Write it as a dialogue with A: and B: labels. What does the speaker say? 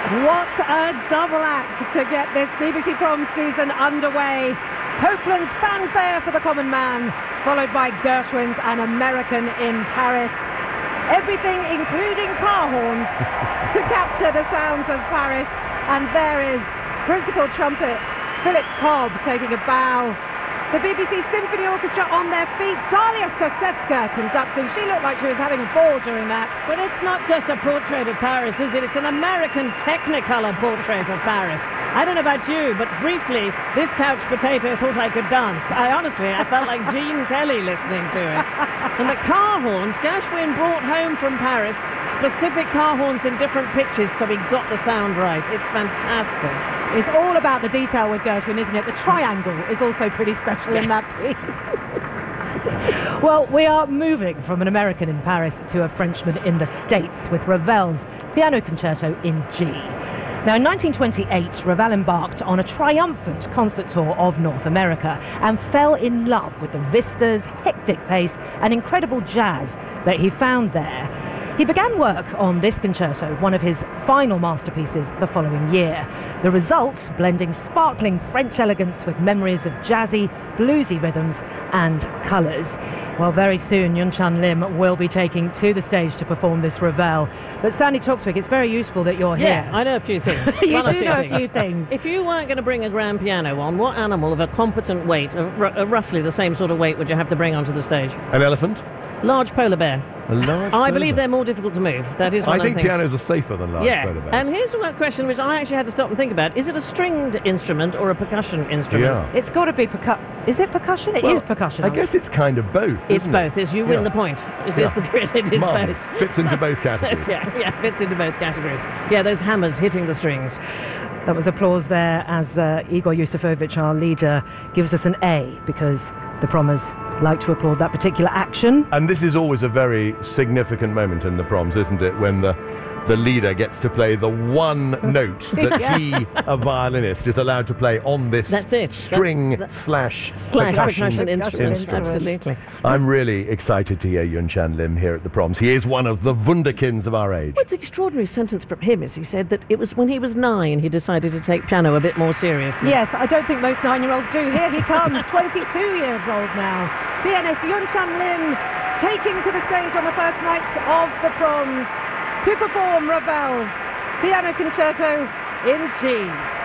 A: What a double act to get this BBC Proms season underway. Copeland's Fanfare for the Common Man, followed by Gershwin's An American in Paris. Everything, including car horns, to capture the sounds of Paris. And there is principal trumpet Philip Cobb taking a bow. The BBC Symphony Orchestra on their feet. Dalia Stasevska conducting. She looked like she was having a ball during that.
B: But it's not just a portrait of Paris, is it? It's an American Technicolor portrait of Paris. I don't know about you, but briefly, this couch potato thought I could dance. I felt like Gene Kelly listening to it. And the car horns, Gershwin brought home from Paris specific car horns in different pitches so he got the sound right. It's fantastic.
A: It's all about the detail with Gershwin, isn't it? The triangle is also pretty special in that piece. Well, we are moving from an American in Paris to a Frenchman in the States with Ravel's Piano Concerto in G. Now, in 1928, Ravel embarked on a triumphant concert tour of North America and fell in love with the vistas, hectic pace and incredible jazz that he found there. He began work on this concerto, one of his final masterpieces, the following year. The result, blending sparkling French elegance with memories of jazzy, bluesy rhythms and colours. Well, very soon, Yun Chan Lim will be taking to the stage to perform this Ravel. But Sandy Toksvig, it's very useful that you're here.
B: Yeah, I know a few things.
A: You do know a few things.
B: If you weren't going to bring a grand piano on, what animal of a competent weight, roughly the same sort of weight, would you have to bring onto the stage?
C: An elephant?
B: Large polar bear.
C: A large
B: I believe they're more difficult to move. That is one
C: I
B: of the
C: think
B: things.
C: pianos are safer than large polar bears.
B: And here's one question which I actually had to stop and think about. Is it a stringed instrument or a percussion instrument?
C: Yeah.
A: It's got to be Is it percussion? It is percussion.
C: I guess it's kind of both.
B: It's both. You win the point. It is it is
C: Marvellous.
B: both.
C: Fits into both categories.
B: yeah, fits into both categories. Yeah, those hammers hitting the strings.
A: That was applause there as Igor Yusufovich, our leader, gives us an A because the Prommers like to applaud that particular action.
C: And this is always a very significant moment in the Proms, isn't it? When the leader gets to play the one note that he, a violinist, is allowed to play on this string slash percussion
B: instrument. Absolutely.
C: I'm really excited to hear Yun Chan Lim here at the Proms. He is one of the wunderkinds of our age.
B: What's the extraordinary sentence from him is he said that it was when he was 9 he decided to take piano a bit more seriously.
A: Yes, I don't think most 9-year-olds do. Here he comes, 22 years old now. Pianist Yun Chan Lim taking to the stage on the first night of the Proms to perform Ravel's Piano Concerto in G.